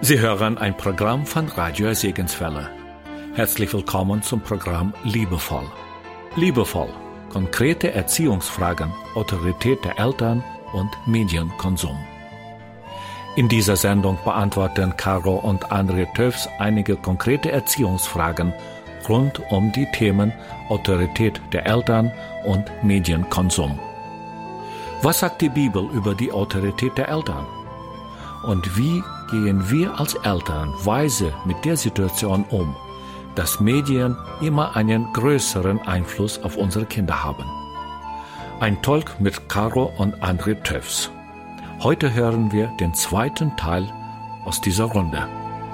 Sie hören ein Programm von Radio Segenswelle. Herzlich willkommen zum Programm Liebevoll. Liebevoll. Konkrete Erziehungsfragen, Autorität der Eltern und Medienkonsum. In dieser Sendung beantworten Caro und André Töfs einige konkrete Erziehungsfragen rund um die Themen Autorität der Eltern und Medienkonsum. Was sagt die Bibel über die Autorität der Eltern? Und wie gehen wir als Eltern weise mit der Situation um, dass Medien immer einen größeren Einfluss auf unsere Kinder haben? Ein Talk mit Caro und André Töfs. Heute hören wir den zweiten Teil aus dieser Runde.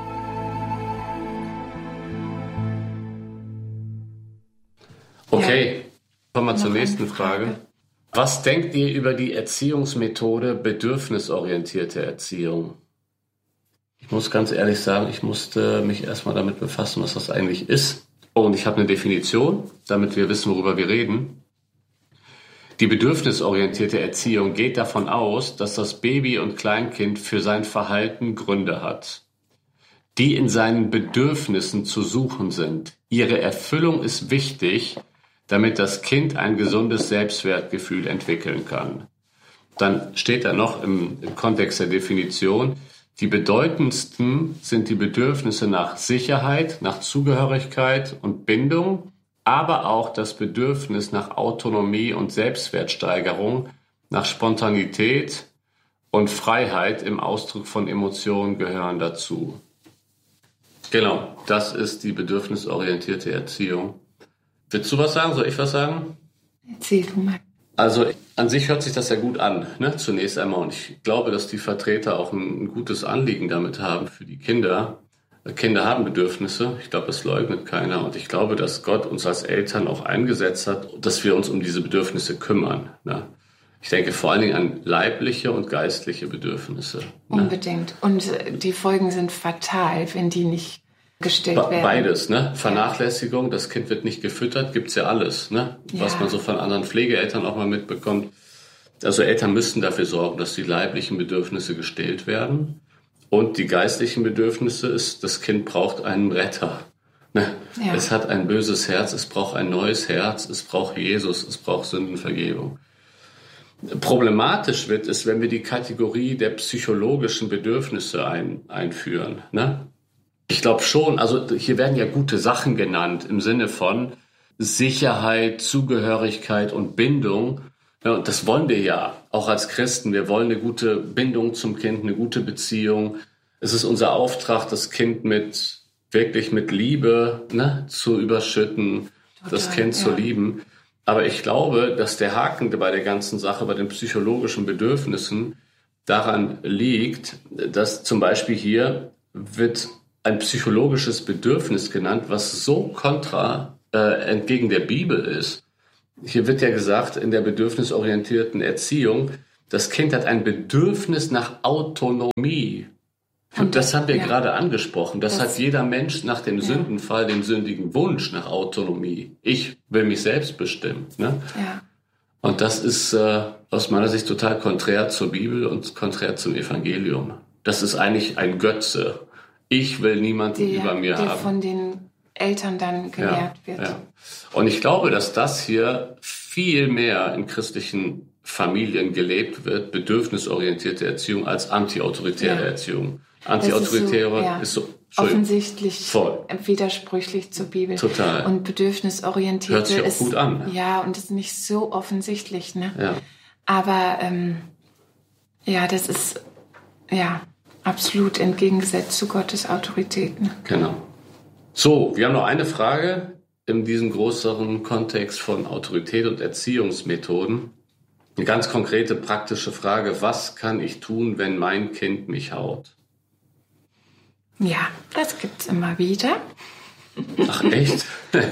Okay, kommen wir zur nächsten Frage. Was denkt ihr über die Erziehungsmethode bedürfnisorientierte Erziehung? Ich muss ganz ehrlich sagen, ich musste mich erstmal damit befassen, was das eigentlich ist. Und ich habe eine Definition, damit wir wissen, worüber wir reden. Die bedürfnisorientierte Erziehung geht davon aus, dass das Baby und Kleinkind für sein Verhalten Gründe hat, die in seinen Bedürfnissen zu suchen sind. Ihre Erfüllung ist wichtig, damit das Kind ein gesundes Selbstwertgefühl entwickeln kann. Dann steht da noch im Kontext der Definition, die bedeutendsten sind die Bedürfnisse nach Sicherheit, nach Zugehörigkeit und Bindung, aber auch das Bedürfnis nach Autonomie und Selbstwertsteigerung, nach Spontanität und Freiheit im Ausdruck von Emotionen gehören dazu. Genau, das ist die bedürfnisorientierte Erziehung. Willst du was sagen? Soll ich was sagen? Erzähl du mal. Also an sich hört sich das ja gut an, ne? Zunächst einmal. Und ich glaube, dass die Vertreter auch ein gutes Anliegen damit haben für die Kinder. Kinder haben Bedürfnisse. Ich glaube, das leugnet keiner. Und ich glaube, dass Gott uns als Eltern auch eingesetzt hat, dass wir uns um diese Bedürfnisse kümmern. Ne? Ich denke vor allen Dingen an leibliche und geistliche Bedürfnisse. Ne? Unbedingt. Und die Folgen sind fatal, wenn die nicht gestellt werden. Beides, ne? Vernachlässigung, das Kind wird nicht gefüttert, gibt's ja alles, ne? Ja. Was man so von anderen Pflegeeltern auch mal mitbekommt. Also Eltern müssten dafür sorgen, dass die leiblichen Bedürfnisse gestillt werden. Und die geistlichen Bedürfnisse ist, das Kind braucht einen Retter. Ne? Ja. Es hat ein böses Herz, es braucht ein neues Herz, es braucht Jesus, es braucht Sündenvergebung. Problematisch wird es, wenn wir die Kategorie der psychologischen Bedürfnisse einführen, ne? Ich glaube schon, also hier werden ja gute Sachen genannt im Sinne von Sicherheit, Zugehörigkeit und Bindung. Ja, und das wollen wir ja, auch als Christen. Wir wollen eine gute Bindung zum Kind, eine gute Beziehung. Es ist unser Auftrag, das Kind wirklich mit Liebe, ne, zu überschütten, total, das Kind zu lieben. Aber ich glaube, dass der Haken bei der ganzen Sache, bei den psychologischen Bedürfnissen daran liegt, dass zum Beispiel hier wird ein psychologisches Bedürfnis genannt, was so entgegen der Bibel ist. Hier wird ja gesagt, in der bedürfnisorientierten Erziehung, das Kind hat ein Bedürfnis nach Autonomie. Und das haben wir gerade angesprochen. Das hat jeder Mensch nach dem Sündenfall, den sündigen Wunsch nach Autonomie. Ich will mich selbst bestimmen. Ne? Ja. Und das ist aus meiner Sicht total konträr zur Bibel und konträr zum Evangelium. Das ist eigentlich ein Götze. Ich will niemanden über mir haben. Der von den Eltern dann gelehrt wird. Ja. Und ich glaube, dass das hier viel mehr in christlichen Familien gelebt wird, bedürfnisorientierte Erziehung, als antiautoritäre Erziehung. Antiautoritäre ist so offensichtlich widersprüchlich zur Bibel. Total. Und bedürfnisorientierte hört sich auch gut an. Ja, und ist nicht so offensichtlich. Ne? Ja. Aber das ist absolut entgegengesetzt zu Gottes Autorität. Ne? Genau. So, wir haben noch eine Frage in diesem größeren Kontext von Autorität und Erziehungsmethoden. Eine ganz konkrete, praktische Frage. Was kann ich tun, wenn mein Kind mich haut? Ja, das gibt's immer wieder. Ach, echt?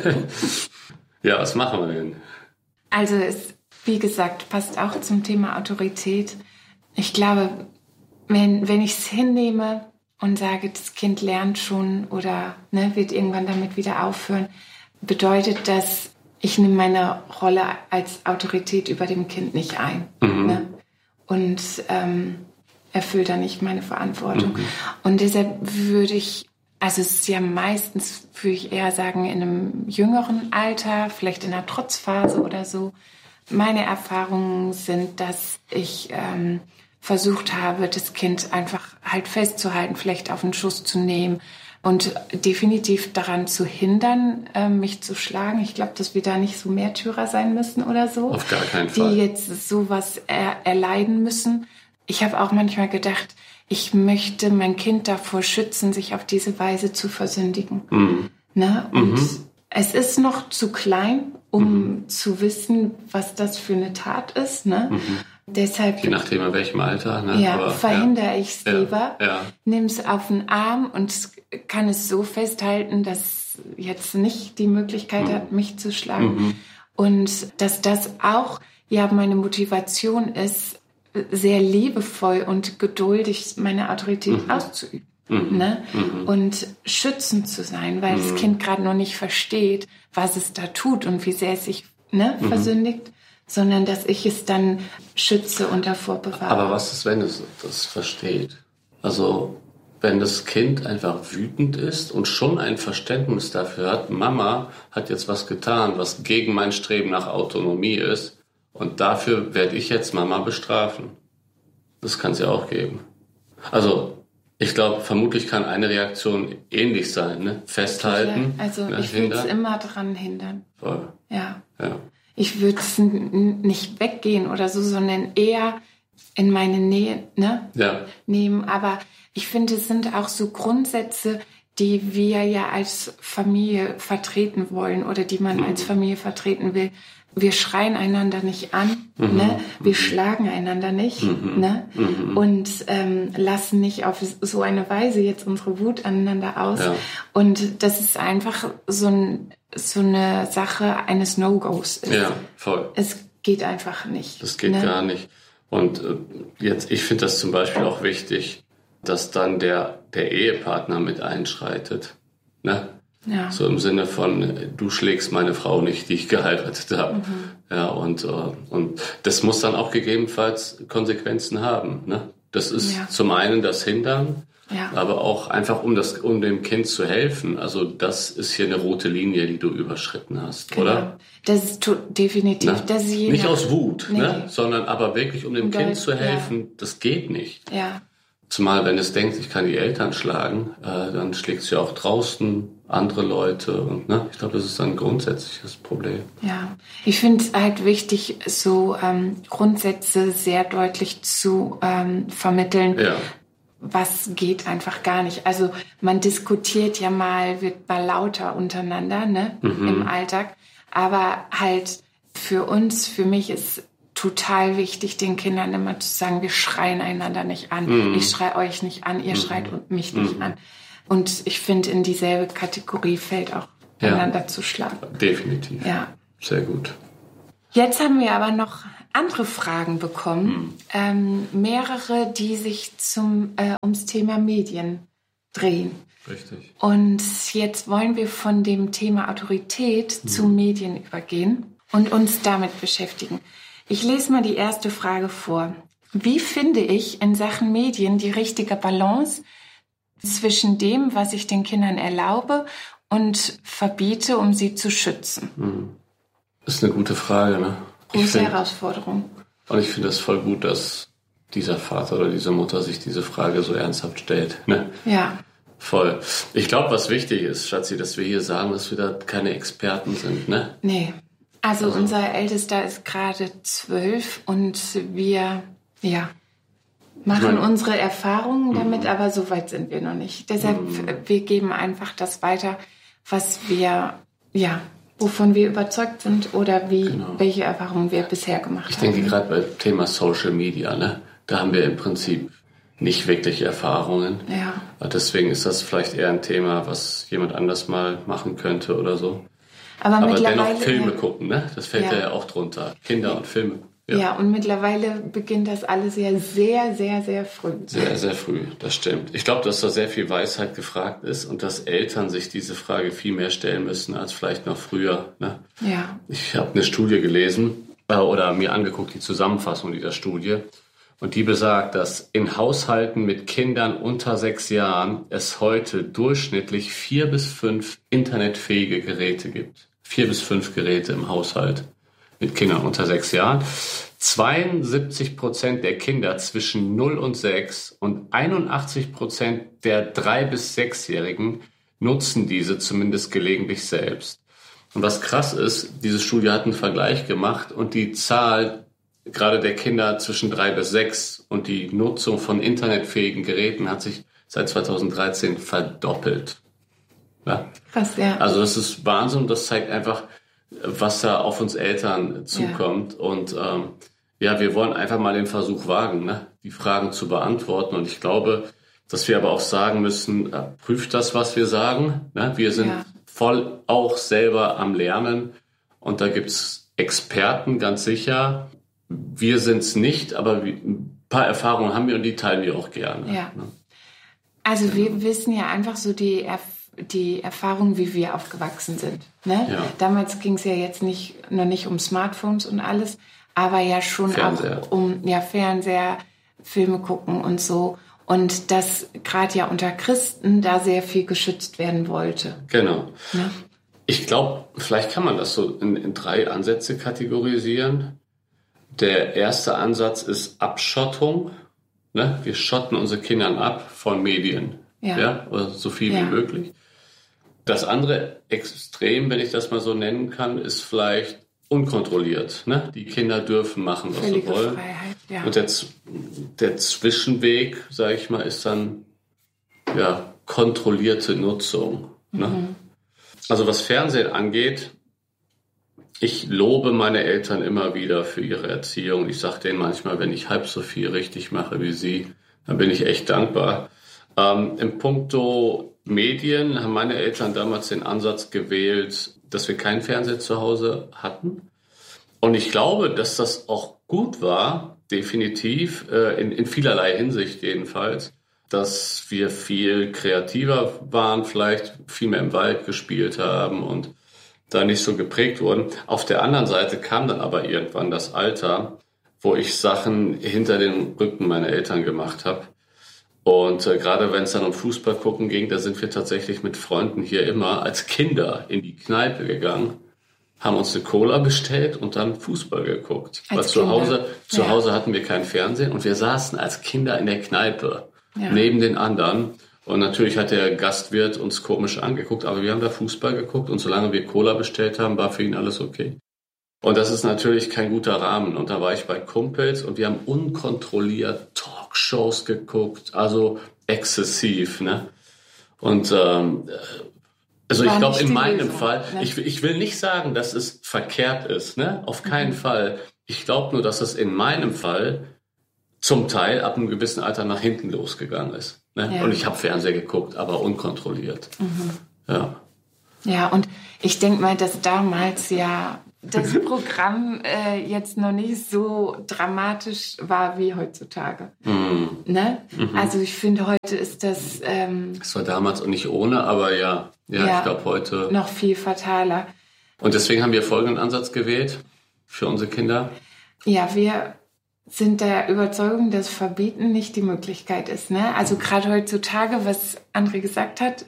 Ja, was machen wir denn? Also es, wie gesagt, passt auch zum Thema Autorität. Ich glaube, wenn ich es hinnehme und sage, das Kind lernt schon oder wird irgendwann damit wieder aufhören, bedeutet das, ich nehme meine Rolle als Autorität über dem Kind nicht ein. Mhm. Ne? Und erfüllt er nicht meine Verantwortung. Und deshalb würde ich, also es ist ja meistens, würde ich eher sagen, in einem jüngeren Alter, vielleicht in einer Trotzphase oder so. Meine Erfahrungen sind, dass ich versucht habe, das Kind einfach halt festzuhalten, vielleicht auf den Schoß zu nehmen und definitiv daran zu hindern, mich zu schlagen. Ich glaube, dass wir da nicht so Märtyrer sein müssen oder so. Auf gar keinen Fall. Die jetzt sowas erleiden müssen. Ich habe auch manchmal gedacht, ich möchte mein Kind davor schützen, sich auf diese Weise zu versündigen. Ne? Und es ist noch zu klein, um zu wissen, was das für eine Tat ist. Ne? Deshalb, je nachdem in welchem Alter. Ne? Ja, aber, verhindere ich es lieber, Ja. nimm es auf den Arm und kann es so festhalten, dass jetzt nicht die Möglichkeit hat, mich zu schlagen. Und dass das auch ja meine Motivation ist, sehr liebevoll und geduldig meine Autorität auszuüben. Ne? Und schützend zu sein, weil das Kind gerade noch nicht versteht, was es da tut und wie sehr es sich versündigt, sondern dass ich es dann schütze und davor bewahre. Aber was ist, wenn es das versteht? Also wenn das Kind einfach wütend ist und schon ein Verständnis dafür hat, Mama hat jetzt was getan, was gegen mein Streben nach Autonomie ist, und dafür werde ich jetzt Mama bestrafen. Das kann es ja auch geben. Also ich glaube, vermutlich kann eine Reaktion ähnlich sein. Ne? Festhalten. Ja, also ne? ich würde es immer dran hindern. Voll. Ja. Ja. Ich würde es nicht weggehen oder so, sondern eher in meine Nähe nehmen. Aber ich finde, es sind auch so Grundsätze, die wir ja als Familie vertreten wollen oder die man als Familie vertreten will. Wir schreien einander nicht an, ne? Wir schlagen einander nicht, ne? Und lassen nicht auf so eine Weise jetzt unsere Wut aneinander aus. Ja. Und das ist einfach so eine Sache eines No-Gos. Ja, voll. Es geht einfach nicht. Das geht gar nicht. Und jetzt, ich finde das zum Beispiel auch wichtig, dass dann der Ehepartner mit einschreitet, ne? Ja. So im Sinne von, du schlägst meine Frau nicht, die ich geheiratet habe. Ja, und das muss dann auch gegebenenfalls Konsequenzen haben. Ne? Das ist zum einen das Hindern, aber auch einfach, um dem Kind zu helfen. Also das ist hier eine rote Linie, die du überschritten hast, oder? Das ist definitiv. Das ist nicht aus Wut, ne? Sondern aber wirklich, um dem Kind zu helfen. Das geht nicht. Ja. Zumal, wenn es denkt, ich kann die Eltern schlagen, dann schlägt es ja auch draußen andere Leute. Und ne, ich glaube, das ist ein grundsätzliches Problem. Ja, ich finde es halt wichtig, so Grundsätze sehr deutlich zu vermitteln. Ja. Was geht einfach gar nicht. Also man diskutiert ja wird mal lauter untereinander, ne, im Alltag. Aber halt für mich ist total wichtig, den Kindern immer zu sagen, wir schreien einander nicht an. Ich schreie euch nicht an, ihr schreit mich nicht an. Und ich finde, in dieselbe Kategorie fällt auch einander zu schlagen. Definitiv. Ja. Sehr gut. Jetzt haben wir aber noch andere Fragen bekommen. Mehrere, die sich ums Thema Medien drehen. Richtig. Und jetzt wollen wir von dem Thema Autorität zu Medien übergehen und uns damit beschäftigen. Ich lese mal die erste Frage vor. Wie finde ich in Sachen Medien die richtige Balance zwischen dem, was ich den Kindern erlaube und verbiete, um sie zu schützen? Das ist eine gute Frage, ne? Große Herausforderung. Und ich finde es voll gut, dass dieser Vater oder diese Mutter sich diese Frage so ernsthaft stellt. Ne? Ja. Voll. Ich glaube, was wichtig ist, Schatzi, dass wir hier sagen, dass wir da keine Experten sind, ne? Nee. Also unser Ältester ist gerade 12 und wir, machen unsere Erfahrungen damit, aber so weit sind wir noch nicht. Deshalb, wir geben einfach das weiter, was wir, wovon wir überzeugt sind oder welche Erfahrungen wir bisher gemacht haben. Ich denke gerade beim Thema Social Media, ne, da haben wir im Prinzip nicht wirklich Erfahrungen. Ja. Deswegen ist das vielleicht eher ein Thema, was jemand anders mal machen könnte oder so. Aber dennoch Filme gucken, ne? Das fällt ja auch drunter. Kinder und Filme. Ja, und mittlerweile beginnt das alles ja sehr, sehr, sehr früh. Sehr, sehr früh, das stimmt. Ich glaube, dass da sehr viel Weisheit gefragt ist und dass Eltern sich diese Frage viel mehr stellen müssen als vielleicht noch früher. Ne? Ja. Ich habe eine Studie gelesen oder mir angeguckt, die Zusammenfassung dieser Studie. Und die besagt, dass in Haushalten mit Kindern unter 6 Jahren es heute durchschnittlich 4 bis 5 internetfähige Geräte gibt. 4 bis 5 Geräte im Haushalt mit Kindern unter 6 Jahren. 72% der Kinder zwischen 0 und 6 und 81% der 3- bis 6-Jährigen nutzen diese zumindest gelegentlich selbst. Und was krass ist, diese Studie hat einen Vergleich gemacht und die Zahl gerade der Kinder zwischen 3 bis 6 und die Nutzung von internetfähigen Geräten hat sich seit 2013 verdoppelt. Ja? Krass, ja. Also das ist Wahnsinn, das zeigt einfach, was da auf uns Eltern zukommt. Ja. Und wir wollen einfach mal den Versuch wagen, ne? Die Fragen zu beantworten. Und ich glaube, dass wir aber auch sagen müssen, prüft das, was wir sagen. Ne? Wir sind voll auch selber am Lernen. Und da gibt's Experten, ganz sicher. Wir sind's nicht, aber ein paar Erfahrungen haben wir und die teilen wir auch gerne. Ja. Ne? Also wir wissen ja einfach so die Erfahrung, wie wir aufgewachsen sind. Ne? Ja. Damals ging es ja jetzt noch nicht um Smartphones und alles, aber ja schon Fernseher. Auch um Fernseher, Filme gucken und so. Und dass gerade ja unter Christen da sehr viel geschützt werden wollte. Genau. Ne? Ich glaube, vielleicht kann man das so in 3 Ansätze kategorisieren. Der erste Ansatz ist Abschottung. Ne? Wir schotten unsere Kinder ab von Medien. Ja, oder so viel wie möglich. Das andere Extrem, wenn ich das mal so nennen kann, ist vielleicht unkontrolliert. Ne? Die Kinder dürfen machen, was sie wollen. Freiheit, ja. Und der Zwischenweg, sage ich mal, ist dann kontrollierte Nutzung. Ne? Also was Fernsehen angeht, ich lobe meine Eltern immer wieder für ihre Erziehung. Ich sage denen manchmal, wenn ich halb so viel richtig mache wie sie, dann bin ich echt dankbar. Im Puncto Medien haben meine Eltern damals den Ansatz gewählt, dass wir keinen Fernseher zu Hause hatten. Und ich glaube, dass das auch gut war, definitiv, in vielerlei Hinsicht jedenfalls, dass wir viel kreativer waren, vielleicht viel mehr im Wald gespielt haben und da nicht so geprägt wurden. Auf der anderen Seite kam dann aber irgendwann das Alter, wo ich Sachen hinter den Rücken meiner Eltern gemacht habe. Und gerade wenn es dann um Fußball gucken ging, da sind wir tatsächlich mit Freunden hier immer als Kinder in die Kneipe gegangen, haben uns eine Cola bestellt und dann Fußball geguckt. Weil zu Hause hatten wir kein Fernsehen und wir saßen als Kinder in der Kneipe neben den anderen. Und natürlich hat der Gastwirt uns komisch angeguckt, aber wir haben da Fußball geguckt und solange wir Cola bestellt haben, war für ihn alles okay. Und das ist natürlich kein guter Rahmen. Und da war ich bei Kumpels und wir haben unkontrolliert Talkshows geguckt, also exzessiv, ne? Und also ich glaube in meinem Fall, ne? Ich will nicht sagen, dass es verkehrt ist, ne? Auf keinen Fall. Ich glaube nur, dass es in meinem Fall zum Teil ab einem gewissen Alter nach hinten losgegangen ist. Ne? Ja. Und ich habe Fernseher geguckt, aber unkontrolliert. Ja, und ich denke mal, dass damals das Programm jetzt noch nicht so dramatisch war wie heutzutage. Ne? Also ich finde, heute ist das... Es war damals auch nicht ohne, aber ich glaube heute... Noch viel fataler. Und deswegen haben wir folgenden Ansatz gewählt für unsere Kinder. Ja, wir sind der Überzeugung, dass Verbieten nicht die Möglichkeit ist. Ne? Also gerade heutzutage, was André gesagt hat,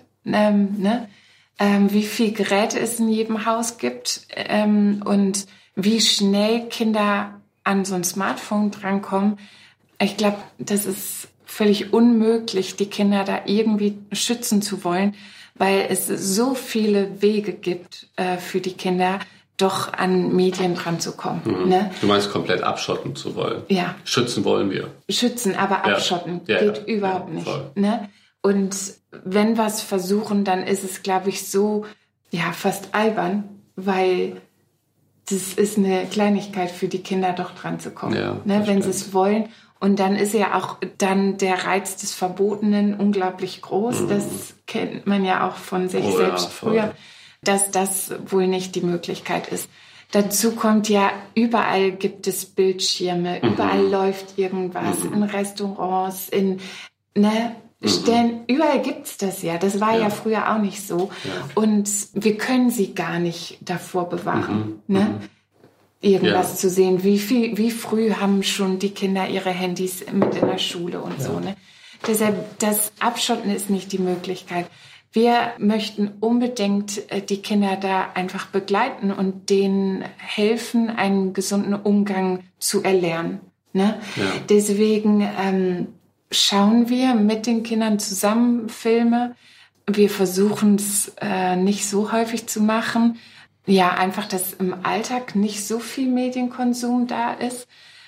wie viel Geräte es in jedem Haus gibt und wie schnell Kinder an so ein Smartphone drankommen. Ich glaube, das ist völlig unmöglich, die Kinder da irgendwie schützen zu wollen, weil es so viele Wege gibt für die Kinder, doch an Medien dran zu kommen. Ne? Du meinst, komplett abschotten zu wollen? Ja. Schützen wollen wir. Schützen, aber abschotten geht überhaupt nicht. Ne? Und wenn wir es versuchen, dann ist es, glaube ich, so fast albern, weil das ist eine Kleinigkeit für die Kinder, doch dran zu kommen, wenn sie es wollen. Und dann ist ja auch dann der Reiz des Verbotenen unglaublich groß. Das kennt man ja auch von sich selbst früher, dass das wohl nicht die Möglichkeit ist. Dazu kommt überall gibt es Bildschirme, überall läuft irgendwas, in Restaurants, überall gibt's das ja. Das war ja früher auch nicht so. Ja. Und wir können sie gar nicht davor bewahren. Ne? irgendwas zu sehen. Wie früh haben schon die Kinder ihre Handys mit in der Schule und so, ne? Deshalb, das Abschotten ist nicht die Möglichkeit. Wir möchten unbedingt die Kinder da einfach begleiten und denen helfen, einen gesunden Umgang zu erlernen, ne? Ja. Deswegen schauen wir mit den Kindern zusammen Filme. Wir versuchen es nicht so häufig zu machen. Ja, einfach, dass im Alltag nicht so viel Medienkonsum da ist.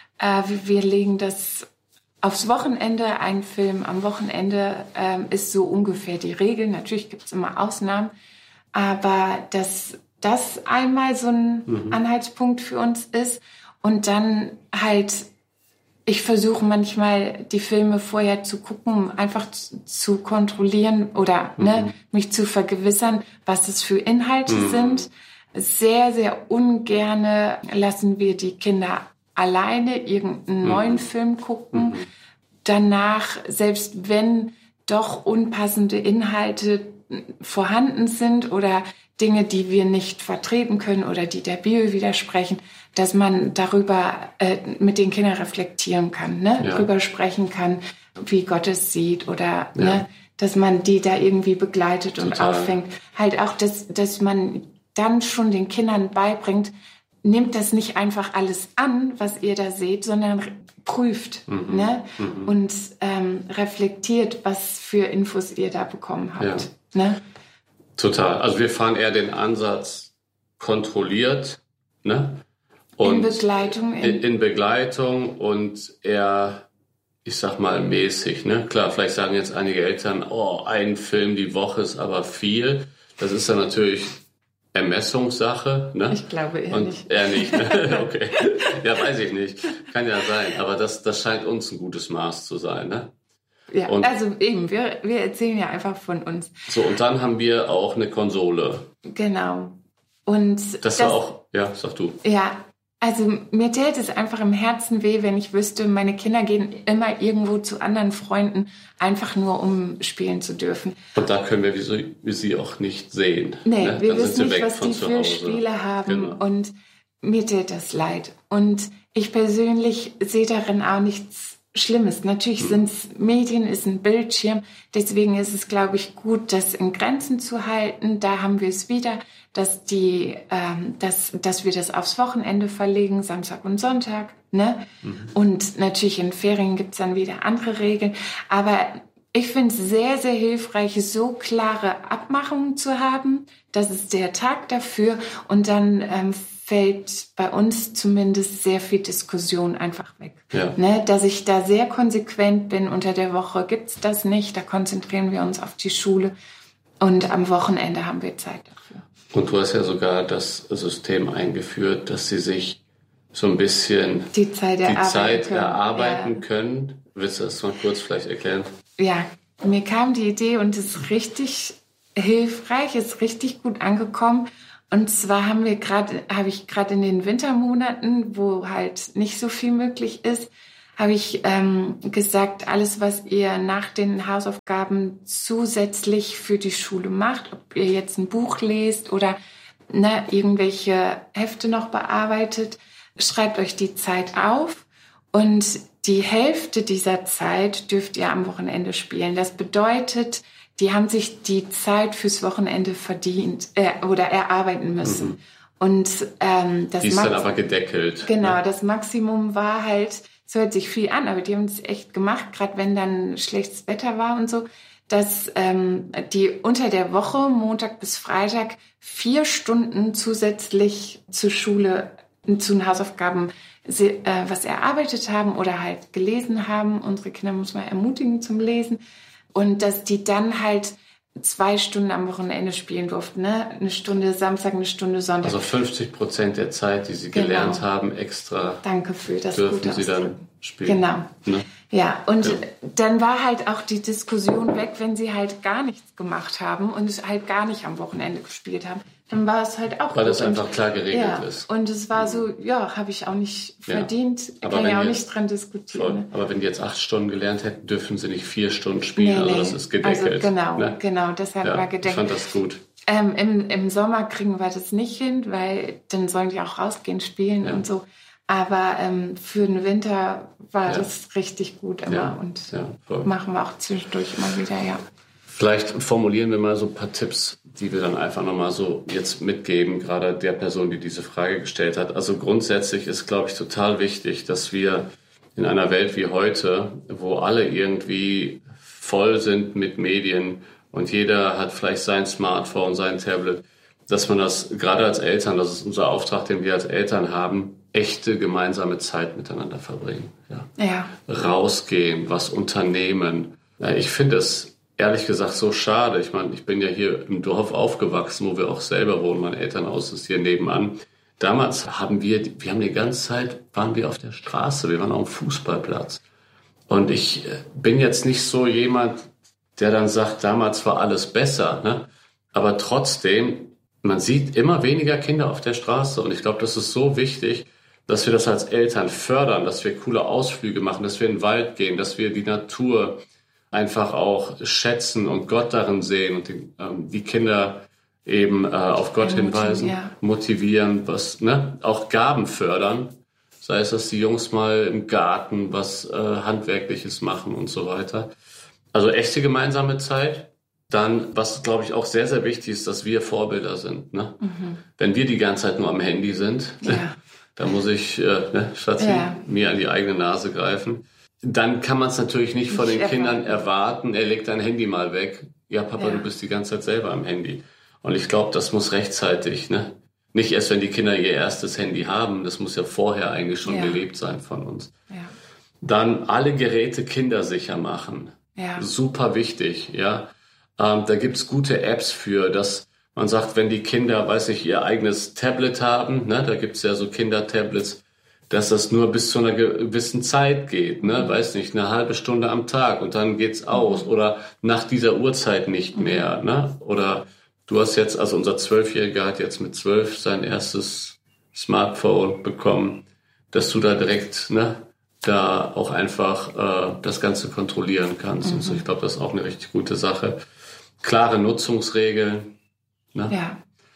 Wir legen das aufs Wochenende, ein Film am Wochenende ist so ungefähr die Regel. Natürlich gibt es immer Ausnahmen. Aber dass das einmal so ein Anhaltspunkt für uns ist. Und dann halt, ich versuche manchmal die Filme vorher zu gucken, um einfach zu kontrollieren oder mich zu vergewissern, was es für Inhalte sind. Sehr, sehr ungerne lassen wir die Kinder alleine irgendeinen neuen Film gucken. Danach, selbst wenn doch unpassende Inhalte vorhanden sind oder Dinge, die wir nicht vertreten können oder die der Bibel widersprechen, dass man darüber mit den Kindern reflektieren kann, ne? Darüber sprechen kann, wie Gott es sieht oder ne? Dass man die da irgendwie begleitet und auffängt. Halt auch, dass man dann schon den Kindern beibringt, nehmt das nicht einfach alles an, was ihr da seht, sondern prüft ne? Und reflektiert, was für Infos ihr da bekommen habt. Ja. Ne? Total. Also wir fahren eher den Ansatz kontrolliert, ne? Und in Begleitung und eher, ich sag mal, mäßig. Ne? Klar, vielleicht sagen jetzt einige Eltern, ein Film die Woche ist aber viel. Das ist dann natürlich Ermessungssache, ne? Ich glaube eher nicht. Eher nicht, ne? Okay. Ja, weiß ich nicht. Kann ja sein. Aber das scheint uns ein gutes Maß zu sein, ne? Ja, und also eben, wir erzählen ja einfach von uns. So, und dann haben wir auch eine Konsole. Genau. Und das war auch, ja, sag du. Ja, also mir täte es einfach im Herzen weh, wenn ich wüsste, meine Kinder gehen immer irgendwo zu anderen Freunden, einfach nur um spielen zu dürfen. Und da können wir sie auch nicht sehen. Nee, ne? Wir dann wissen nicht, was die für Spiele haben. Genau. Und mir täte das leid. Und ich persönlich sehe darin auch nichts Schlimmes. Natürlich sind Medien, ist ein Bildschirm. Deswegen ist es, glaube ich, gut, das in Grenzen zu halten. Da haben wir es wieder, dass wir das aufs Wochenende verlegen, Samstag und Sonntag. Ne? Und natürlich in Ferien gibt es dann wieder andere Regeln. Aber ich finde es sehr, sehr hilfreich, so klare Abmachungen zu haben. Das ist der Tag dafür. Und dann fällt bei uns zumindest sehr viel Diskussion einfach weg. Ja. Ne? Dass ich da sehr konsequent bin. Unter der Woche gibt's das nicht. Da konzentrieren wir uns auf die Schule. Und am Wochenende haben wir Zeit dafür. Und du hast ja sogar das System eingeführt, dass sie sich so ein bisschen die Zeit erarbeiten können. Willst du das mal kurz vielleicht erklären? Ja, mir kam die Idee und es ist richtig hilfreich, ist richtig gut angekommen. Und zwar habe ich gerade in den Wintermonaten, wo halt nicht so viel möglich ist, habe ich gesagt, alles, was ihr nach den Hausaufgaben zusätzlich für die Schule macht, ob ihr jetzt ein Buch lest oder irgendwelche Hefte noch bearbeitet, schreibt euch die Zeit auf und die Hälfte dieser Zeit dürft ihr am Wochenende spielen. Das bedeutet, die haben sich die Zeit fürs Wochenende verdient oder erarbeiten müssen. Und das die ist dann aber gedeckelt. Genau, ne? Das Maximum war halt, es hört sich viel an, aber die haben es echt gemacht, gerade wenn dann schlechtes Wetter war und so, dass die unter der Woche, Montag bis Freitag, 4 Stunden zusätzlich zur Schule, zu den Hausaufgaben was erarbeitet haben oder halt gelesen haben. Unsere Kinder muss man ermutigen zum Lesen. Und dass die dann halt 2 Stunden am Wochenende spielen durften, ne? 1 Stunde Samstag, 1 Stunde Sonntag. Also 50% der Zeit, die sie gelernt haben, extra. Danke für das dürfen gute sie dann spielen. Genau. Ne? Ja, und dann war halt auch die Diskussion weg, wenn sie halt gar nichts gemacht haben und halt gar nicht am Wochenende gespielt haben. Dann war es halt auch weil das einfach klar geregelt ist. Und es war so, habe ich auch nicht verdient, kann ja auch nicht dran diskutieren. Ne? Aber wenn die jetzt 8 Stunden gelernt hätten, dürfen sie nicht 4 Stunden spielen. Nee, also das ist gedeckelt. Also genau, deshalb war gedeckelt. Ich fand das gut. Im Sommer kriegen wir das nicht hin, weil dann sollen die auch rausgehen, spielen und so. Aber für den Winter war das richtig gut immer und machen wir auch zwischendurch immer wieder, Vielleicht formulieren wir mal so ein paar Tipps, die wir dann einfach nochmal so jetzt mitgeben, gerade der Person, die diese Frage gestellt hat. Also grundsätzlich ist, glaube ich, total wichtig, dass wir in einer Welt wie heute, wo alle irgendwie voll sind mit Medien und jeder hat vielleicht sein Smartphone, sein Tablet, dass man das gerade als Eltern, das ist unser Auftrag, den wir als Eltern haben, echte gemeinsame Zeit miteinander verbringen. Rausgehen, was unternehmen. Ich finde es ehrlich gesagt so schade. Ich meine, ich bin ja hier im Dorf aufgewachsen, wo wir auch selber wohnen. Mein Elternhaus ist hier nebenan. Damals haben wir die ganze Zeit, waren wir auf der Straße. Wir waren auf dem Fußballplatz. Und ich bin jetzt nicht so jemand, der dann sagt, damals war alles besser, ne? Aber trotzdem, man sieht immer weniger Kinder auf der Straße. Und ich glaube, das ist so wichtig, dass wir das als Eltern fördern, dass wir coole Ausflüge machen, dass wir in den Wald gehen, dass wir die Natur einfach auch schätzen und Gott darin sehen und die Kinder eben auf Gott hinweisen, motivieren, auch Gaben fördern. Sei es, dass die Jungs mal im Garten was Handwerkliches machen und so weiter. Also echte gemeinsame Zeit. Dann, was glaube ich auch sehr, sehr wichtig ist, dass wir Vorbilder sind. Ne? Wenn wir die ganze Zeit nur am Handy sind, da muss ich, Schatzi, mir an die eigene Nase greifen. Dann kann man es natürlich nicht von den Kindern erwarten, er legt dein Handy mal weg. Ja, Papa, du bist die ganze Zeit selber am Handy. Und ich glaube, das muss rechtzeitig, ne? Nicht erst, wenn die Kinder ihr erstes Handy haben, das muss ja vorher eigentlich schon gelebt sein von uns. Ja. Dann alle Geräte kindersicher machen. Ja. Super wichtig, ja. Da gibt's gute Apps für, dass man sagt, wenn die Kinder, ihr eigenes Tablet haben, ne, da gibt's ja so Kindertablets, dass das nur bis zu einer gewissen Zeit geht, ne? Weiß nicht, eine halbe Stunde am Tag und dann geht's aus oder nach dieser Uhrzeit nicht mehr, ne? Oder du hast jetzt, also unser 12-Jähriger hat jetzt mit 12 sein erstes Smartphone bekommen, dass du da direkt, ne, da auch einfach das Ganze kontrollieren kannst. Und so, ich glaube, das ist auch eine richtig gute Sache. Klare Nutzungsregeln, ne? Ja.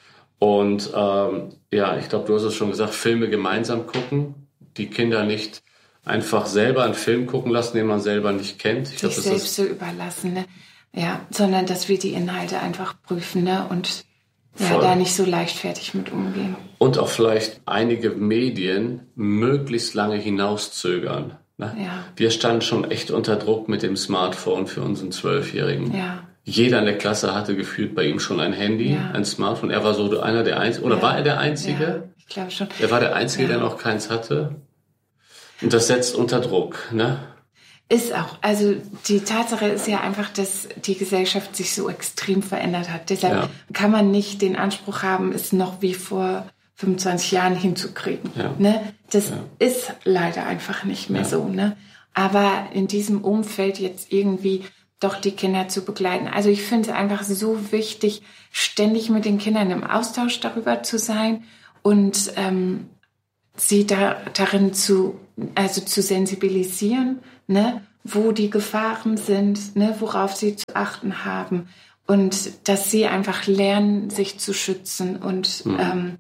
Und ich glaube, du hast es schon gesagt, Filme gemeinsam gucken. Die Kinder nicht einfach selber einen Film gucken lassen, den man selber nicht kennt. Ich glaub, das selbst so überlassen, ne? Ja, sondern dass wir die Inhalte einfach prüfen, ne? Und da nicht so leichtfertig mit umgehen. Und auch vielleicht einige Medien möglichst lange hinauszögern. Ne? Ja. Wir standen schon echt unter Druck mit dem Smartphone für unseren 12-Jährigen. Ja. Jeder in der Klasse hatte gefühlt bei ihm schon ein Handy, ein Smartphone. Er war so einer der Einzigen. Oder war er der Einzige? Ja, ich glaube schon. Er war der Einzige, der noch keins hatte. Und das setzt unter Druck, ne? Ist auch. Also die Tatsache ist ja einfach, dass die Gesellschaft sich so extrem verändert hat. Deshalb kann man nicht den Anspruch haben, es noch wie vor 25 Jahren hinzukriegen. Ja. Ne? Das ist leider einfach nicht mehr so. Ne? Aber in diesem Umfeld jetzt irgendwie doch die Kinder zu begleiten. Also ich finde es einfach so wichtig, ständig mit den Kindern im Austausch darüber zu sein und sie darin zu sensibilisieren, ne, wo die Gefahren sind, ne, worauf sie zu achten haben und dass sie einfach lernen, sich zu schützen und so ein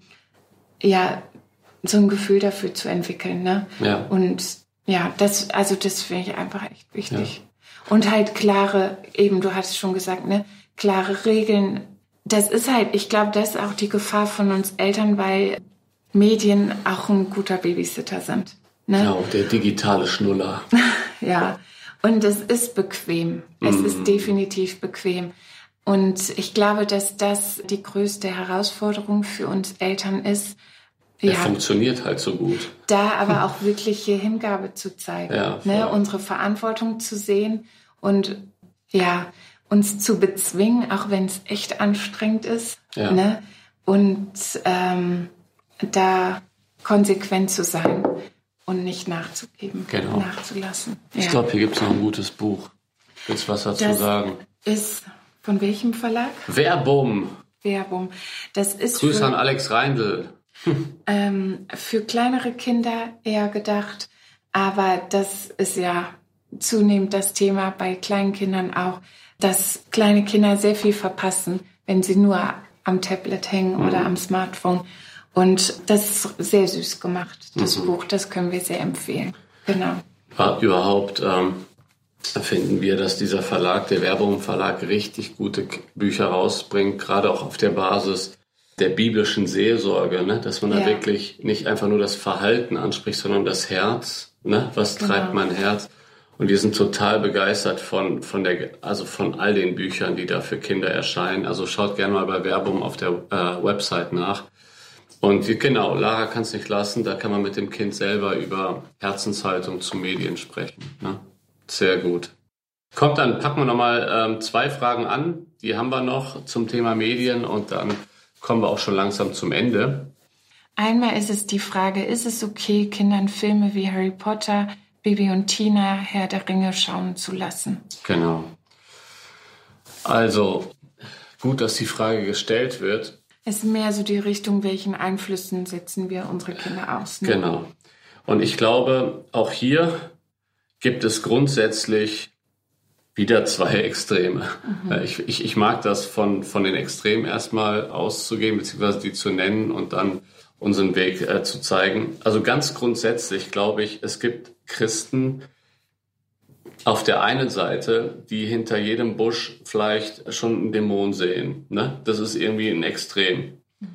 Gefühl dafür zu entwickeln, ne? Ja. Und das finde ich einfach echt wichtig. Ja. Und halt klare, eben, du hattest schon gesagt, ne, klare Regeln. Das ist halt, ich glaube, das ist auch die Gefahr von uns Eltern, weil Medien auch ein guter Babysitter sind. Ne? Ja, und der digitale Schnuller. Ja, und es ist bequem. Es ist definitiv bequem. Und ich glaube, dass das die größte Herausforderung für uns Eltern ist. Er funktioniert halt so gut. Da aber auch wirkliche Hingabe zu zeigen, ne? Unsere Verantwortung zu sehen und uns zu bezwingen, auch wenn es echt anstrengend ist. Ja. Ne? Und da konsequent zu sein und nicht nachzugeben, nachzulassen. Ich glaube, hier gibt es noch ein gutes Buch. Willst du was dazu sagen? Ist von welchem Verlag? Verbum. Das ist Grüße an Alex Reindl. Für kleinere Kinder eher gedacht, aber das ist ja zunehmend das Thema bei kleinen Kindern auch, dass kleine Kinder sehr viel verpassen, wenn sie nur am Tablet hängen oder am Smartphone. Und das ist sehr süß gemacht, das Buch. Das können wir sehr empfehlen. Genau. Überhaupt finden wir, dass dieser Verlag, der Verbum Verlag, richtig gute Bücher rausbringt, gerade auch auf der Basis der biblischen Seelsorge, ne? Dass man da wirklich nicht einfach nur das Verhalten anspricht, sondern das Herz. Ne? Was treibt mein Herz? Und wir sind total begeistert von all den Büchern, die da für Kinder erscheinen. Also schaut gerne mal bei Verbum auf der Website nach. Und genau, Lara kann es nicht lassen, da kann man mit dem Kind selber über Herzenshaltung zu Medien sprechen. Ne? Sehr gut. Kommt, dann packen wir nochmal 2 Fragen an, die haben wir noch zum Thema Medien und dann kommen wir auch schon langsam zum Ende. Einmal ist es die Frage, ist es okay, Kindern Filme wie Harry Potter, Bibi und Tina, Herr der Ringe schauen zu lassen? Genau. Also, gut, dass die Frage gestellt wird. Es ist mehr so die Richtung, welchen Einflüssen setzen wir unsere Kinder aus. Ne? Genau. Und ich glaube, auch hier gibt es grundsätzlich wieder 2 Extreme. Ich mag das von den Extremen erstmal auszugehen, beziehungsweise die zu nennen und dann unseren Weg zu zeigen. Also ganz grundsätzlich glaube ich, es gibt Christen auf der einen Seite, die hinter jedem Busch vielleicht schon einen Dämon sehen. Ne? Das ist irgendwie ein Extrem.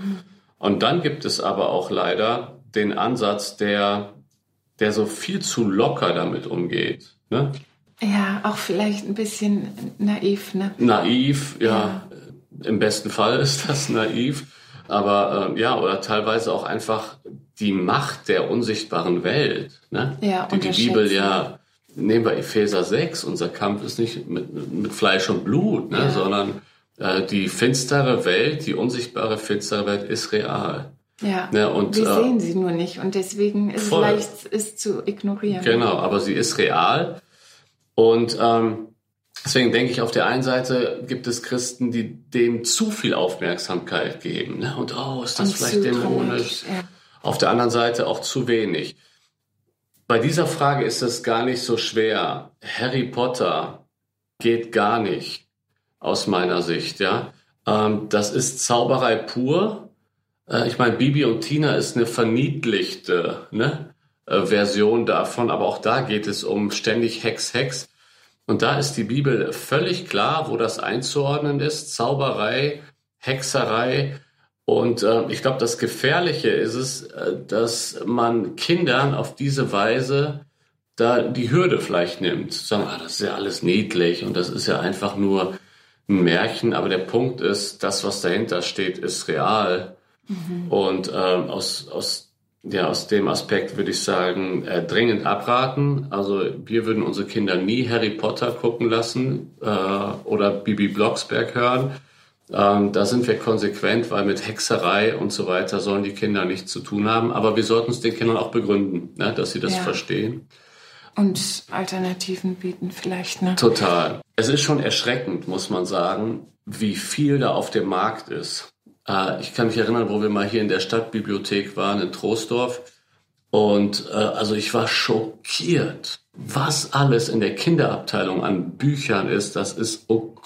Und dann gibt es aber auch leider den Ansatz, der so viel zu locker damit umgeht. Ne? Ja, auch vielleicht ein bisschen naiv. Ne? Naiv, ja. Im besten Fall ist das naiv. Aber oder teilweise auch einfach die Macht der unsichtbaren Welt. Ne? Ja, die Bibel nehmen wir Epheser 6, unser Kampf ist nicht mit Fleisch und Blut, ne? Sondern die finstere Welt, die unsichtbare finstere Welt ist real. Ja, ne? Und wir sehen sie nur nicht und deswegen ist es leicht, es zu ignorieren. Genau, aber sie ist real und deswegen denke ich, auf der einen Seite gibt es Christen, die dem zu viel Aufmerksamkeit geben. Ne? Und ist das vielleicht dämonisch? Ja. Auf der anderen Seite auch zu wenig. Bei dieser Frage ist es gar nicht so schwer. Harry Potter geht gar nicht, aus meiner Sicht. Ja, das ist Zauberei pur. Ich meine, Bibi und Tina ist eine verniedlichte Version davon, aber auch da geht es um ständig Hex, Hex. Und da ist die Bibel völlig klar, wo das einzuordnen ist. Zauberei, Hexerei. Und ich glaube, das Gefährliche ist es, dass man Kindern auf diese Weise da die Hürde vielleicht nimmt. Sagen, das ist ja alles niedlich und das ist ja einfach nur ein Märchen. Aber der Punkt ist, das, was dahinter steht, ist real. Und aus dem Aspekt würde ich sagen, dringend abraten. Also wir würden unsere Kinder nie Harry Potter gucken lassen oder Bibi Blocksberg hören. Da sind wir konsequent, weil mit Hexerei und so weiter sollen die Kinder nichts zu tun haben. Aber wir sollten es den Kindern auch begründen, ne, dass sie das verstehen. Und Alternativen bieten vielleicht. Ne? Total. Es ist schon erschreckend, muss man sagen, wie viel da auf dem Markt ist. Ich kann mich erinnern, wo wir mal hier in der Stadtbibliothek waren, in Troisdorf. Und also ich war schockiert, was alles in der Kinderabteilung an Büchern ist. Das ist